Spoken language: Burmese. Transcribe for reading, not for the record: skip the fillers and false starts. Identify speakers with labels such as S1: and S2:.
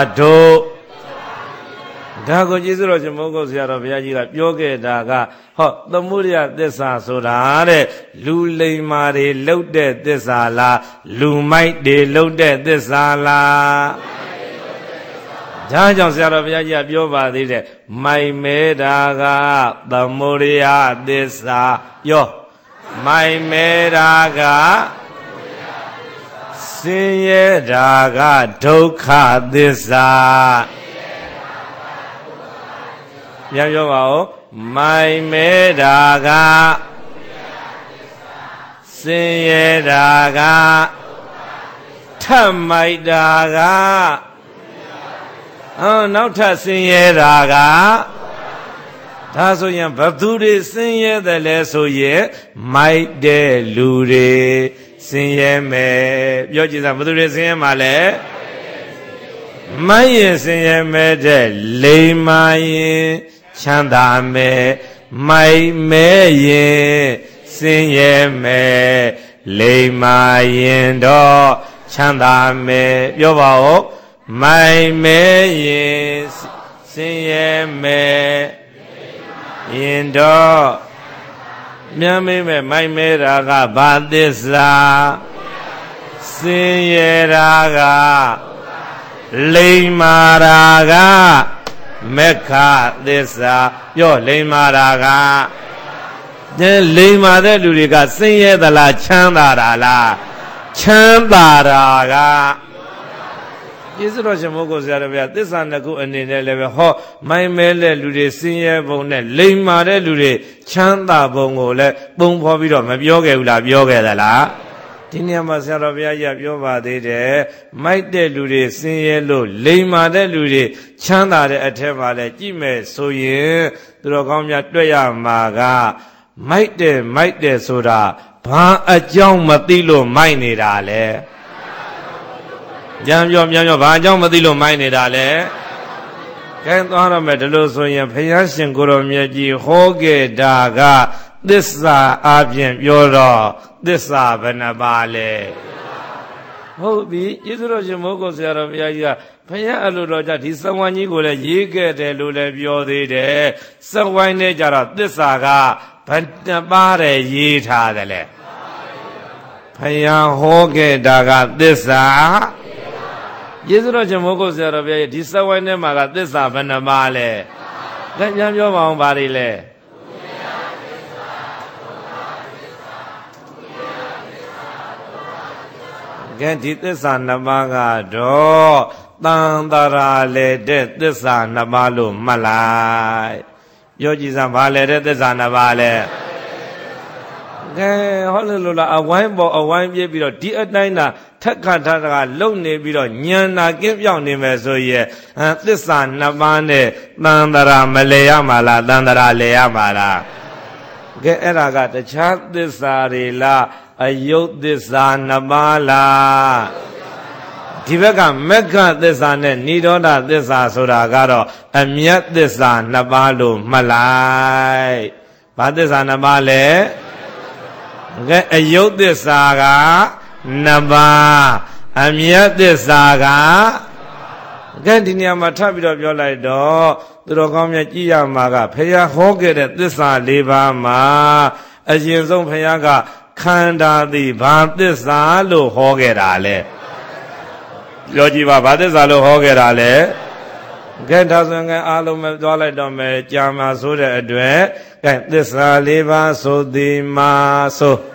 S1: တို့ဒါကိုကျေးဇူးတော်ရှင်မိုးကုတ်ဆရာတော်ဘုရားကြီးကပြောခဲ့တာကဟောသမုဒယသစ္စာဆိုတာတဲ့လူလိမ္မာတွေလှုပ်တဲ့သစ္စာလားလူမိုက်တွေလှုပ်တဲ့သစ္စာလားဒါကြောင့်ဆရာတော်ဘုရားကြီးကပြောပါသေးတယ်မိုင်မဲတာကသမုဒယသစ္စာပြောမိုင်မဲတာကဆင်းရဲတာကဒုက္ခသစ္စာပြန်ပြောပါဦးမိုင်မဲတာကဆင်းရဲတာကထပ်မိုက်တာကနောက်ထပ်ဆင်းရဲတာကဒါဆိုရင်ဘသူတွေဆင်းရဲတယ်လဲဆိုရင်မိုက်တဲ့လူတွေဆင်းရဲမယ်ပြောကြည့်စမ်းဘသူတွေဆင်းရဲမှာလဲမိုက်ရင်ဆင်းရဲမဲ့တဲ့လိမ္မာရင်ချမ်းသာမယ်မိုက်မဲရင်ဆင်းရဲမယ်လိမ္မာရင်တော့ချမ်းသာမယ်ပြောပါဦးမိုက်မဲရင်ဆင်းရဲမယ်ရင်တော့မြန်မေးမယ်မိုက်မဲတာကဘာသစ္စာဆင်းရဲတာကလိမ္မာတာကမက္ခသစ္စာပြောလိမ္မာတာကလိမ္မာတဲ့လူတွေကဆင်းရဲသလားချမ်းသာတာလားချမ်းသာတာကကျေးဇူးတော်ရှင်မိုးကုတ်ဆရာတော်ဗျာသစ္စာနှစ်ခုအနေနဲ့လည်းပဲဟောမိုင်းမဲတဲ့လူတွေဆင်းရဲပုံနဲ့လိမ္မာတဲ့လူတွေချမ်းသာပုံကိုလည်းပုံဖော်ပြီးတော့မပြောခဲ့ဘူးလားပြောခဲ့သလားဒီနေရာမှာဆရာတော်ဘုရားကြီးပြောပါသေးတယ်မိုက်တဲ့လူတွေဆင်းရဲလို့လိမ္မာတဲ့လူတွေချမ်းသာတဲ့အထက်မှာလည်းကြည့်မယ်ဆိုရင်သူတော်ကောင်းများတွေ့ရမှာကမိုက်တယ်ဆိုတာဘာအကြောင်းမသိလို့မိုက်နေတာလဲကြံပြောဘာအကြောင်းမသိလို့မိုက်နေတာလဲကဲသွားရမယ်ဒီလိုဆိုရင်ဘုရားရှင်ကိုရောမြတ်ကြီးဟောခဲ့တာကသစ္စာအပြင်ပြောတော့သစ္စာဘယ်နှပါလဲဟုတ်ပြီကျေးဇူးတော်ရှင်မိုးကုတ်ဆရာတော်ဘုရားကြီးကဘုရားအလိုတော်ကြဒီစဝိုင်းကြီးကိုလည်းရေးခဲ့တယ်လို့လည်းပြောသေးတယ်စဝိုင်းနဲ့ကြတော့သစ္စာကဘယ်နှပါတဲ့ရေးထားတယ်လဲဘုရားဟောခဲ့တာကသစ္စာကျေးဇူးတော်ရှင်မိုးကုတ်ဆရာတော်ဘုရားကြီးဒီစဝိုင်းထဲမှာကသစ္စာဘယ်နှပါလဲလက်ပြန်ပြောပါအောင်ပါလိမ့်လဲကဲဒီသစ္စာနှစ်ပါးကတော့တန်တရာလေတဲ့သစ္စာနှစ်ပါးလို့မှတ်လိုက်ပြောကြည့်စမ်းဘာလဲတဲ့သစ္စာနှစ်ပါးလဲကဲဟောလို့လားအဝိုင်းပေါ်အဝိုင်းပြေးပြီးတော့ဒီအတိုင်းသာထက်ခါထတာကလုံနေပြီးတော့ညံနာကင်းပြောင်းနေမယ်ဆိုရင်သစ္စာနှစ်ပါးနဲ့တန်တရာမလဲရမှာလားတန်တရာလဲရမှာလားကဲအဲ့ဒါကတခြားသစ္စာတွေလားအယုတ်သစ္စာနှစ်ပါးလားဒီဘက်ကမက္ခသစ္စာနဲ့နိရောဓသစ္စာဆိုတာကတော့အမြတ်သစ္စာနှစ်ပါးလို့မှတ်လိုက်ဘာသစ္စာနှစ်ပါးလဲကဲအယုတ်သစ္စာကနှစ်ပါးအမြတ်သစ္စာကကဲဒီနေရာမှာထပ်ပြီးတော့ပြောလိုက်တော့သူတော်ကောင်းများကြည့်ရမှာကဘုရားဟောခဲ့တဲ့သစ္စာ၄ပါးမှာအရင်ဆုံးဘုရားကခန္ဓာသည်ဘာသစ္စာလို့ဟောခဲ့တာလဲပြောကြည့်ပါဘာသစ္စာလို့ဟောခဲ့တာလဲကဲဒါဆိုရင်အားလုံးပဲသွားလိုက်တော့မယ်ကြာမှာဆိုတဲ့အတွက်ကဲသစ္စာ၄ပါးဆိုသည်မှာဆို